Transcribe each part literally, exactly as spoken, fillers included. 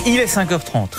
Il est cinq heures trente.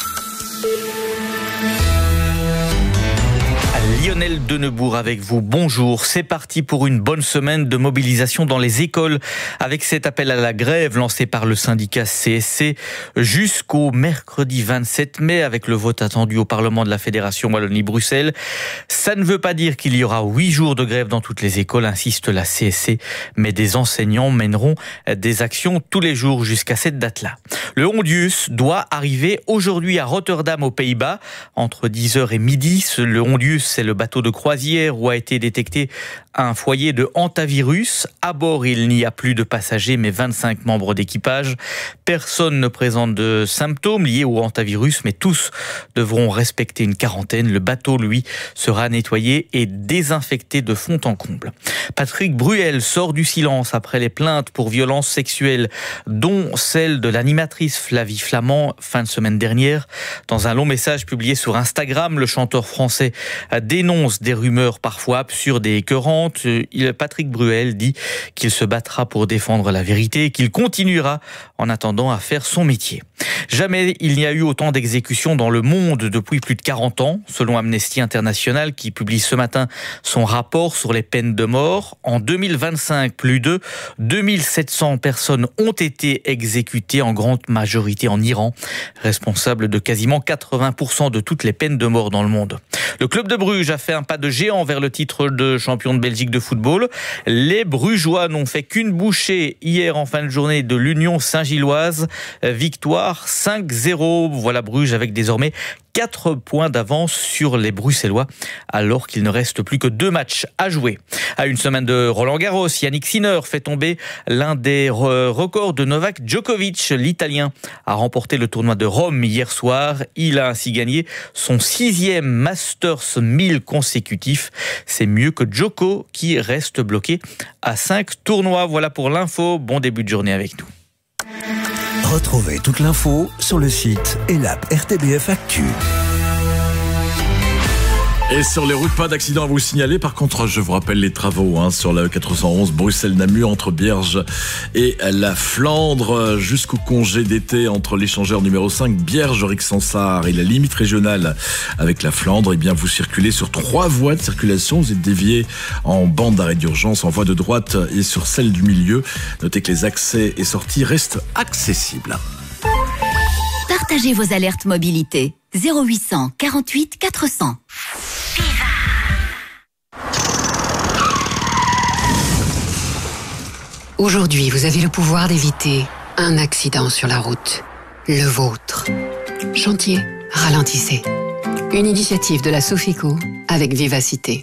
Lionel Denebourg avec vous, bonjour. C'est parti pour une bonne semaine de mobilisation dans les écoles avec cet appel à la grève lancé par le syndicat C S C jusqu'au mercredi vingt-sept mai avec le vote attendu au Parlement de la Fédération Wallonie-Bruxelles. Ça ne veut pas dire qu'il y aura huit jours de grève dans toutes les écoles, insiste la C S C, mais des enseignants mèneront des actions tous les jours jusqu'à cette date-là. Le Hondius doit arriver aujourd'hui à Rotterdam aux Pays-Bas entre dix heures et midi. Le Hondius, c'est le bateau de croisière où a été détecté un foyer de hantavirus. À bord, il n'y a plus de passagers, mais vingt-cinq membres d'équipage. Personne ne présente de symptômes liés au hantavirus, mais tous devront respecter une quarantaine. Le bateau, lui, sera nettoyé et désinfecté de fond en comble. Patrick Bruel sort du silence après les plaintes pour violences sexuelles, dont celle de l'animatrice Flavie Flament fin de semaine dernière. Dans un long message publié sur Instagram, le chanteur français dénonce des rumeurs parfois absurdes et écœurantes. Patrick Bruel dit qu'il se battra pour défendre la vérité et qu'il continuera en attendant à faire son métier. Jamais il n'y a eu autant d'exécutions dans le monde depuis plus de quarante ans, selon Amnesty International qui publie ce matin son rapport sur les peines de mort. En deux mille vingt-cinq, plus de deux mille sept cents personnes ont été exécutées, en grande majorité en Iran, responsable de quasiment quatre-vingts pour cent de toutes les peines de mort dans le monde. Le club de Bruges a fait un pas de géant vers le titre de champion de Belgique de football. Les Brugeois n'ont fait qu'une bouchée hier en fin de journée de l'Union Saint-Gilloise. Victoire cinq zéro. Voilà Bruges avec désormais quatre points d'avance sur les Bruxellois, alors qu'il ne reste plus que deux matchs à jouer. À une semaine de Roland-Garros, Yannick Sinner fait tomber l'un des records de Novak Djokovic. L'Italien a remporté le tournoi de Rome hier soir. Il a ainsi gagné son sixième Masters mille consécutif. C'est mieux que Djoko qui reste bloqué à cinq tournois. Voilà pour l'info. Bon début de journée avec nous. Retrouvez toute l'info sur le site et l'app R T B F Actu. Et sur les routes, pas d'accident à vous signaler. Par contre, je vous rappelle les travaux hein, sur la quatre cent onze Bruxelles-Namur entre Bierge et la Flandre jusqu'au congé d'été entre l'échangeur numéro cinq Bierge-Rixensart et la limite régionale avec la Flandre. Eh bien, vous circulez sur trois voies de circulation. Vous êtes dévié en bande d'arrêt d'urgence en voie de droite et sur celle du milieu. Notez que les accès et sorties restent accessibles. Partagez vos alertes mobilité. zéro huit cent quarante-huit quatre cents. Aujourd'hui, vous avez le pouvoir d'éviter un accident sur la route. Le vôtre. Chantier, ralentissez. Une initiative de la Sofico avec Vivacité.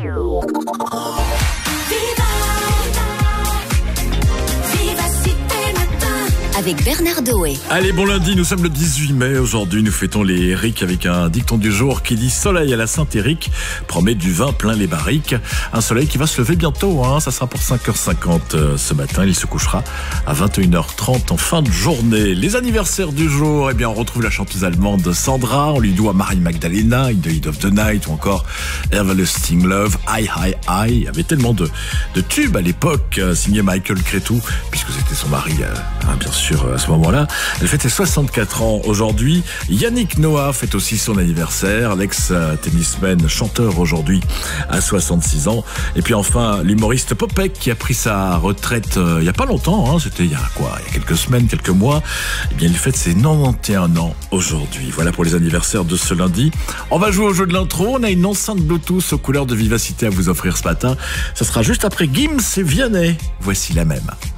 Avec Bernard Doé. Allez, bon lundi, nous sommes le dix-huit mai. Aujourd'hui, nous fêtons les Éric avec un dicton du jour qui dit « Soleil à la Saint-Éric, promet du vin plein les barriques ». Un soleil qui va se lever bientôt, hein. Ça sera pour cinq heures cinquante ce matin. Il se couchera à vingt et une heures trente en fin de journée. Les anniversaires du jour, eh bien, on retrouve la chanteuse allemande Sandra. On lui doit Marie Magdalena, In the Heat of the Night ou encore Everlasting Love, Hi Hi Hi. Il y avait tellement de, de tubes à l'époque, signé Michael Cretu, puisque c'était son mari, hein, bien sûr. À ce moment-là, elle fête ses soixante-quatre ans aujourd'hui. Yannick Noah fête aussi son anniversaire. L'ex-tennisman, chanteur aujourd'hui à soixante-six ans. Et puis enfin, l'humoriste Popek qui a pris sa retraite euh, il n'y a pas longtemps. Hein, c'était il y a quoi, il y a quelques semaines, quelques mois. Eh bien, il fête ses quatre-vingt-onze ans aujourd'hui. Voilà pour les anniversaires de ce lundi. On va jouer au jeu de l'intro. On a une enceinte Bluetooth aux couleurs de Vivacité à vous offrir ce matin. Ça sera juste après Gims et Vianney. Voici la même.